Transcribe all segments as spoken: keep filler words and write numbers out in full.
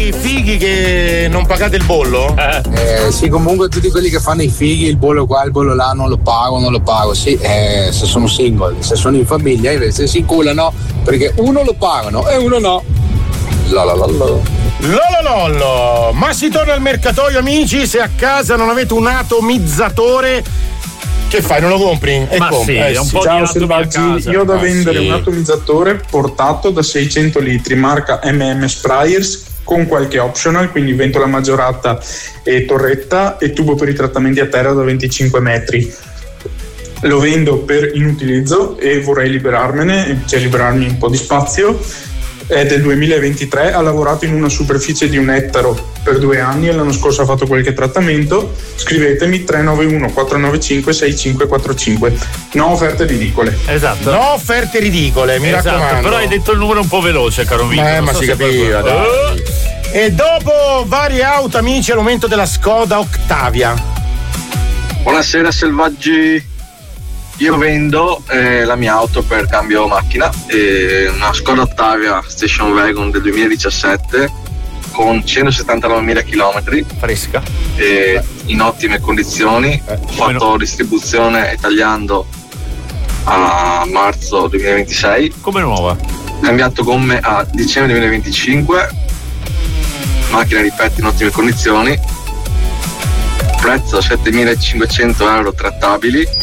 i fighi che non pagate il bollo? Eh, sì, comunque tutti quelli che fanno i fighi, il bollo qua, il bollo là, non lo pago, non lo pago. Sì, eh, se sono single, se sono in famiglia invece si inculano perché uno lo pagano e uno no. Lolololo. Lolololo. Ma si torna al mercatoio, amici, se a casa non avete un atomizzatore, che fai? Non lo compri? E Ma compri. sì, Eh, un sì. po' Ciao di selvaggi, casa. io ho da Ah, vendere sì. un atomizzatore portato da seicento litri, marca M M Sprayers, con qualche optional, quindi ventola maggiorata e torretta e tubo per i trattamenti a terra da venticinque metri. Lo vendo per inutilizzo e vorrei liberarmene, cioè liberarmi un po' di spazio. È del duemilaventitré, ha lavorato in una superficie di un ettaro per due anni e l'anno scorso ha fatto qualche trattamento. Scrivetemi tre nove uno quattro nove cinque sei cinque quattro cinque. No offerte ridicole. Esatto. No offerte ridicole, mi esatto, raccomando. però hai detto il numero un po' veloce, caro amico. Eh, non ma so si se capiva, proprio- dai. E dopo varie auto, amici, è il momento della Skoda Octavia. Buonasera selvaggi, io vendo eh, la mia auto per cambio macchina, eh, una Skoda Octavia Station Wagon del duemiladiciassette con centosettantanovemila chilometri, fresca, eh, in ottime condizioni. Eh, Ho fatto distribuzione e tagliando a marzo duemilaventisei, come nuova. cambiato gomme a dicembre duemilaventicinque, macchina ripeto in ottime condizioni, prezzo settemilacinquecento euro trattabili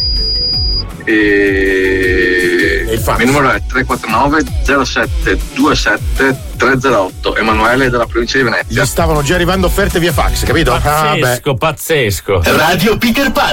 e il mio numero è tre quattro nove zero sette due sette tre zero otto, Emanuele della provincia di Venezia. Gli stavano già arrivando offerte via fax, capito? Pazzesco, Ah, beh. pazzesco. Radio Peter Pan.